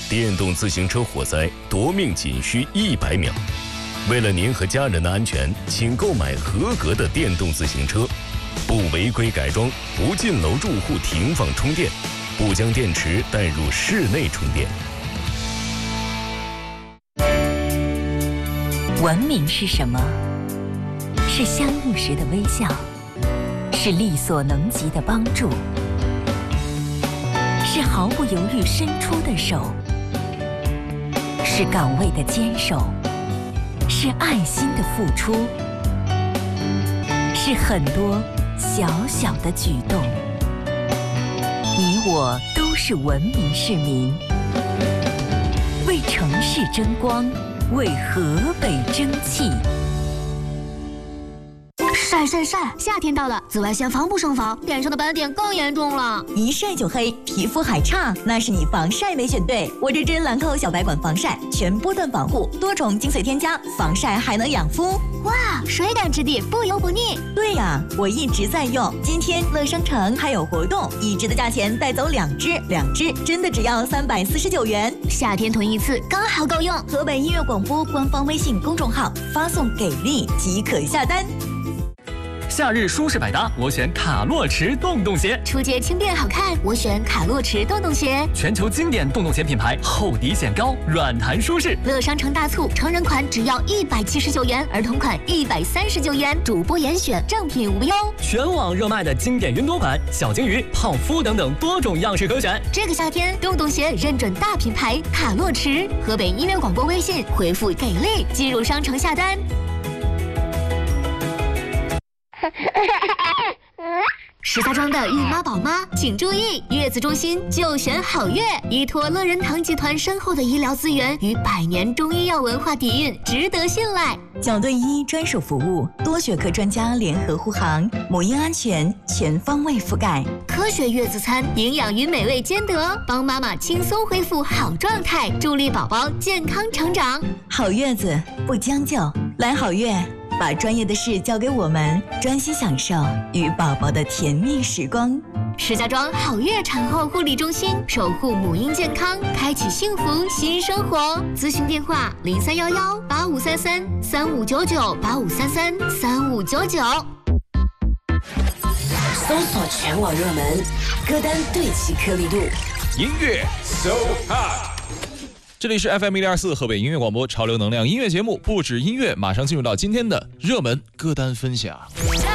电动自行车火灾夺命仅需100秒。为了您和家人的安全，请购买合格的电动自行车，不违规改装，不进楼住户停放充电，不将电池带入室内充电。 文明是什么？是相遇时的微笑，是力所能及的帮助，是毫不犹豫伸出的手，是岗位的坚守，是爱心的付出，是很多小小的举动。你我都是文明市民，为城市争光，为河北争气。 晒！夏天到了，紫外线防不胜防，脸上的斑点更严重了。 一晒就黑，皮肤还差，那是你防晒没选对。我这支兰蔻小白管防晒，全波段防护，多重精髓添加，防晒还能养肤。 哇，水感质地，不油不腻。 对呀，我一直在用。今天乐商城还有活动，1支的价钱带走2支，2支真的只要349元。 夏天囤一次刚好够用。 河北音乐广播官方微信公众号发送给力即可下单。 夏日舒适百搭，我选卡洛驰洞洞鞋。 出街轻便好看，我选卡洛驰洞洞鞋。 全球经典洞洞鞋品牌，厚底显高，软弹舒适。 乐商城大促，成人款只要179元，儿童款139元，主播严选，正品无忧。 全网热卖的经典云朵款、小金鱼、泡芙等等多种样式可选。 这个夏天，洞洞鞋认准大品牌卡洛驰。河北音乐广播微信回复给力，进入商城下单。石家庄的孕妈宝妈请注意，月子中心就选好月，依托乐仁堂集团深厚的医疗资源与100年中医药文化底蕴，值得信赖。 9对1专属服务，多学科专家联合护航，母婴安全全方位覆盖。 科学月子餐，营养与美味兼得，帮妈妈轻松恢复好状态，助力宝宝健康成长。 好月子不将就，来好月。把专业的事交给我们，专心享受与宝宝的甜蜜时光。 石家庄好月产后护理中心，守护母婴健康，开启幸福新生活。咨询电话：0311-8533-3599，8533-3599。 搜索全网热门歌单，对齐颗粒度， 音乐 So Hot。这里是 FM102.4 河北音乐广播潮流能量音乐节目，不止音乐，马上进入到今天的热门歌单分享。